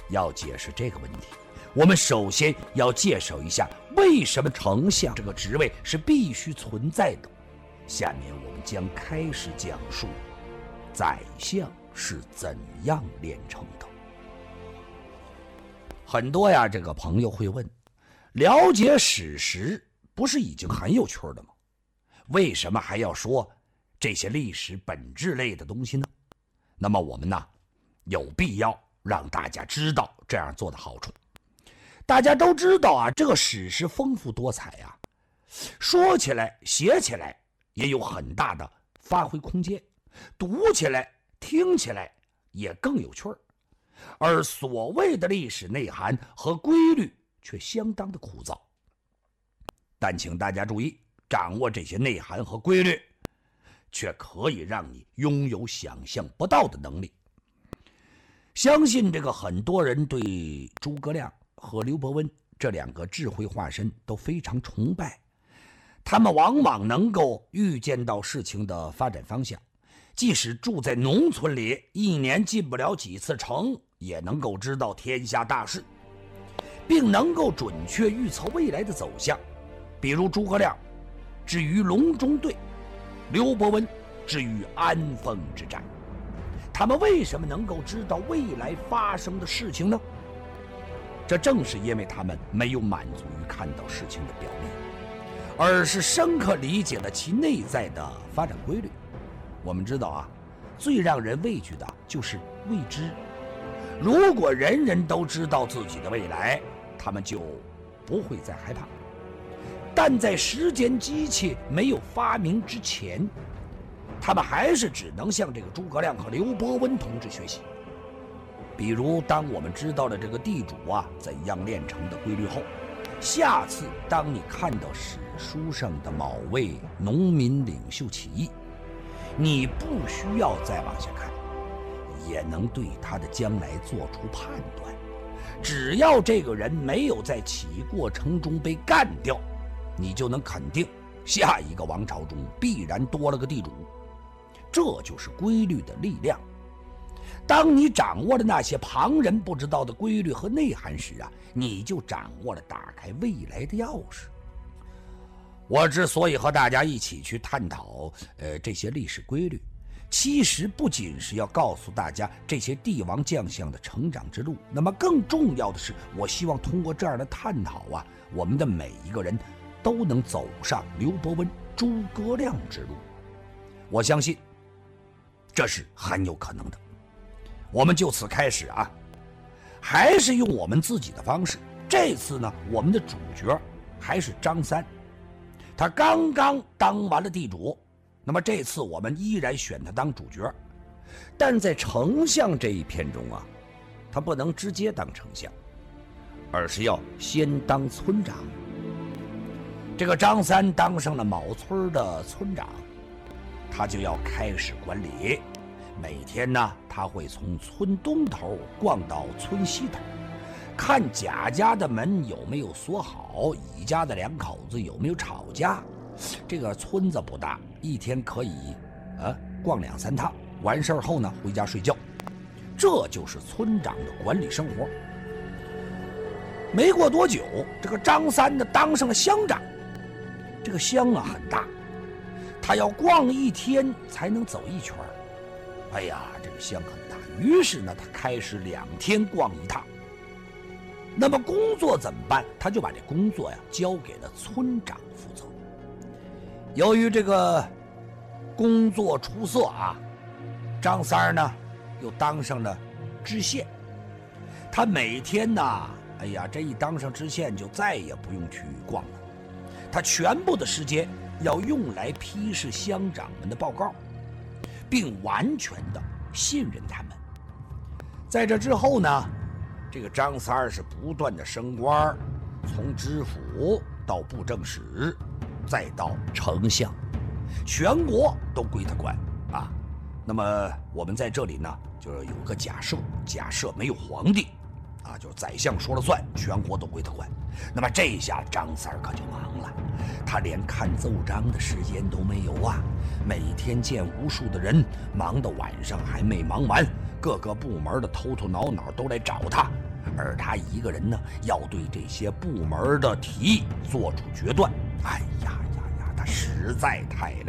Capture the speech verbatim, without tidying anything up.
要解释这个问题，我们首先要介绍一下为什么丞相这个职位是必须存在的。下面我们将开始讲述宰相是怎样炼成的。很多呀，这个朋友会问，了解史实不是已经很有趣了吗？为什么还要说这些历史本质类的东西呢？那么我们呢，有必要让大家知道这样做的好处。大家都知道啊，这个史实丰富多彩啊，说起来写起来也有很大的发挥空间，读起来听起来也更有趣儿。而所谓的历史内涵和规律却相当的枯燥。但请大家注意，掌握这些内涵和规律，却可以让你拥有想象不到的能力。相信这个很多人对诸葛亮和刘伯温这两个智慧化身都非常崇拜，他们往往能够预见到事情的发展方向，即使住在农村里，一年进不了几次城，也能够知道天下大事，并能够准确预测未来的走向。比如诸葛亮至于隆中对，刘伯温至于安丰之战，他们为什么能够知道未来发生的事情呢？这正是因为他们没有满足于看到事情的表面，而是深刻理解了其内在的发展规律。我们知道啊，最让人畏惧的就是未知。如果人人都知道自己的未来，他们就不会再害怕。但在时间机器没有发明之前，他们还是只能向这个诸葛亮和刘伯温同志学习。比如当我们知道了这个地主啊怎样炼成的规律后，下次当你看到史书上的某位农民领袖起义，你不需要再往下看，也能对他的将来做出判断。只要这个人没有在起义过程中被干掉，你就能肯定下一个王朝中必然多了个地主。这就是规律的力量。当你掌握了那些旁人不知道的规律和内涵时啊，你就掌握了打开未来的钥匙。我之所以和大家一起去探讨呃这些历史规律，其实不仅是要告诉大家这些帝王将相的成长之路，那么更重要的是，我希望通过这样的探讨啊，我们的每一个人都能走上刘伯温、诸葛亮之路。我相信这是很有可能的。我们就此开始啊，还是用我们自己的方式。这次呢，我们的主角还是张三，他刚刚当完了地主，那么这次我们依然选他当主角。但在丞相这一篇中啊，他不能直接当丞相，而是要先当村长。这个张三当上了某村的村长，他就要开始管理。每天呢，他会从村东头逛到村西头，看贾家的门有没有锁好，乙家的两口子有没有吵架。这个村子不大，一天可以啊逛两三趟，完事后呢回家睡觉。这就是村长的管理生活。没过多久，这个张三呢当上了乡长。这个乡啊很大，他要逛一天才能走一圈。哎呀，这个乡很大，于是呢他开始两天逛一趟。那么工作怎么办？他就把这工作呀交给了村长负责。由于这个工作出色啊，张三儿呢又当上了知县。他每天呢，哎呀，这一当上知县就再也不用去逛了，他全部的时间要用来批示乡长们的报告，并完全的信任他们。在这之后呢，这个张三儿是不断的升官，从知府到布政使，再到丞相，全国都归他管啊。那么我们在这里呢，就是有个假设，假设没有皇帝啊，就是宰相说了算，全国都归他管。那么这下张三儿可就忙了，他连看奏章的时间都没有啊，每天见无数的人，忙到晚上还没忙完，各个部门的头头脑脑都来找他， 而他一个人呢，要对这些部门的提议做出决断。哎呀呀呀，他实在太累。